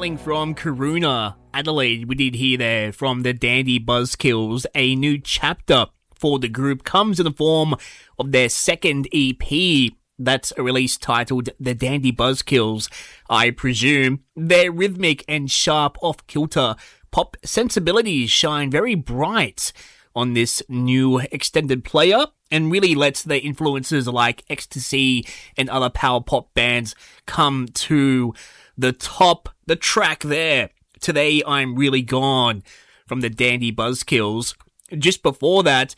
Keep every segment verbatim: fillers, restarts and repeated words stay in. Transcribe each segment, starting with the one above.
hailing from Karuna, Adelaide, we did hear there from the Dandy Buzzkills. A new chapter for the group comes in the form of their second E P. That's a release titled The Dandy Buzzkills. I presume their rhythmic and sharp off-kilter pop sensibilities shine very bright on this new extended player and really lets their influences like Ecstasy and other power pop bands come to the top. The track there, Today I'm Really Gone, from the Dandy Buzzkills. Just before that,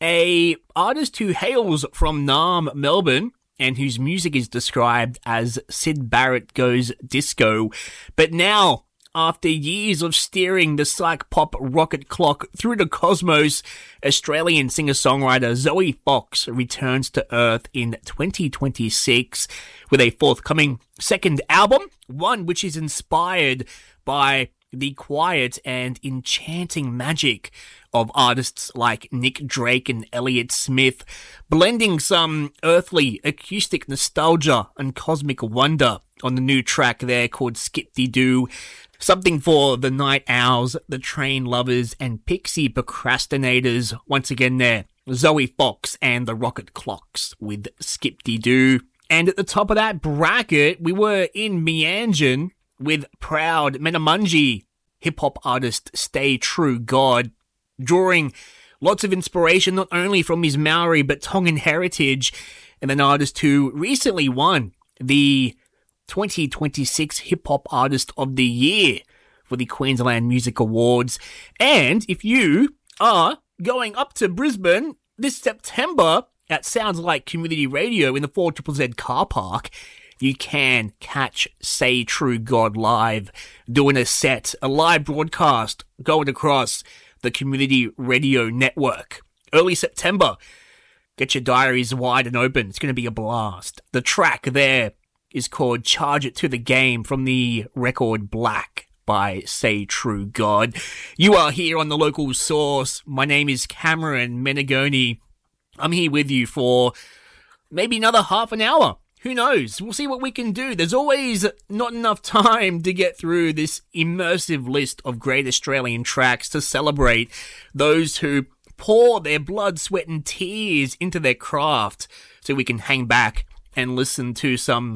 a artist who hails from Naarm, Melbourne, and whose music is described as Syd Barrett Goes Disco. But now, after years of steering the psych pop rocket clock through the cosmos, Australian singer-songwriter Zoe Fox returns to Earth in twenty twenty-six with a forthcoming second album, one which is inspired by the quiet and enchanting magic of artists like Nick Drake and Elliott Smith, blending some earthly acoustic nostalgia and cosmic wonder on the new track there called Skip-de-Doo. Something for the night owls, the train lovers, and pixie procrastinators. Once again there, Zoe Fox and the Rocket Clocks with Skip-de-Doo. And at the top of that bracket, we were in Meanjin with Proud Menamunji, hip-hop artist Stay True God, drawing lots of inspiration not only from his Maori but Tongan heritage, and an artist who recently won the twenty twenty-six Hip Hop Artist of the Year for the Queensland Music Awards. And if you are going up to Brisbane this September at Sounds Like Community Radio in the four Z Z car park, you can catch Say True God live, doing a set, a live broadcast going across the Community Radio Network. Early September. Get your diaries wide and open. It's going to be a blast. The track there is called Charge It to the Game from the record Black by Say True God. You are here on The Local Source. My name is Cameron Menegoni. I'm here with you for maybe another half an hour. Who knows? We'll see what we can do. There's always not enough time to get through this immersive list of great Australian tracks to celebrate those who pour their blood, sweat and tears into their craft so we can hang back and listen to some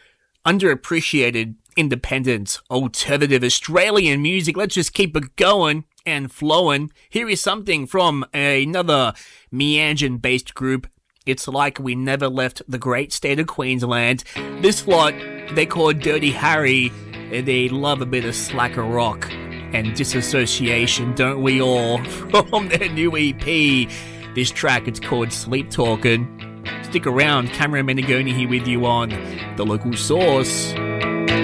underappreciated, independent, alternative Australian music. Let's just keep it going and flowing. Here is something from another Meanjin-based group. It's like we never left the great state of Queensland. This lot, they call Dirty Harry, and they love a bit of slacker rock and disassociation, don't we all? From their new E P. This track, it's called Sleep Talkin'. Stick around, Cameron Menegoni here with you on The Local Source.